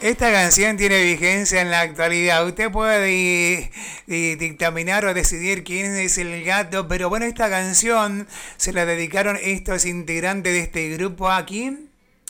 Esta canción tiene vigencia en la actualidad. Usted puede dictaminar o decidir quién es el gato, pero bueno, esta canción se la dedicaron estos integrantes de este grupo aquí.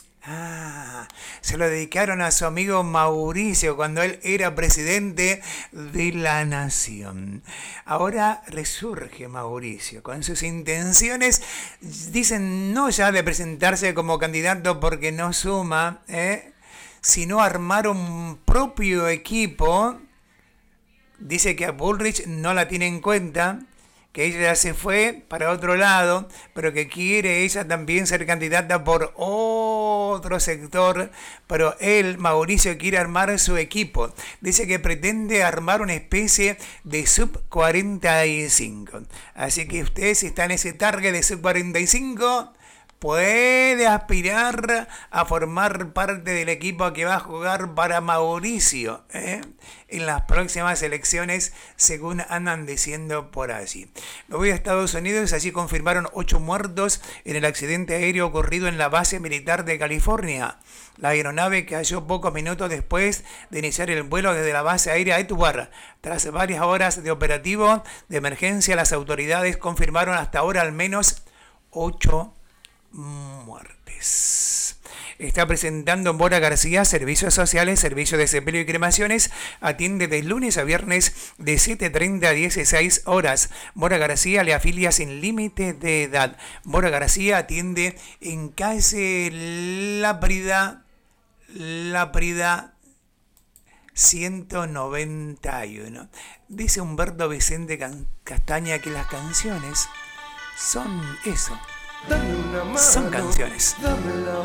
Se lo dedicaron a su amigo Mauricio cuando él era presidente de la nación. Ahora resurge Mauricio con sus intenciones, dicen no ya de presentarse como candidato porque no suma, sino armar un propio equipo. Dice que a Bullrich no la tiene en cuenta, que ella ya se fue para otro lado, pero que quiere ella también ser candidata por otro sector, pero él, Mauricio, quiere armar su equipo. Dice que pretende armar una especie de sub 45. Así que usted, si está en ese target de sub 45, puede aspirar a formar parte del equipo que va a jugar para Mauricio en las próximas elecciones, según andan diciendo por allí. Me voy a Estados Unidos, allí confirmaron 8 muertos en el accidente aéreo ocurrido en la base militar de California. La aeronave cayó pocos minutos después de iniciar el vuelo desde la base aérea Edward. Tras varias horas de operativo de emergencia, las autoridades confirmaron hasta ahora al menos 8 muertes. Está presentando Mora García Servicios Sociales, Servicio de Sepelio y Cremaciones. Atiende de lunes a viernes de 7:30 a 16 horas. Mora García le afilia sin límite de edad. Mora García atiende en calle Láprida 191. Dice Humberto Vicente Castaña que las canciones son eso. Son canciones.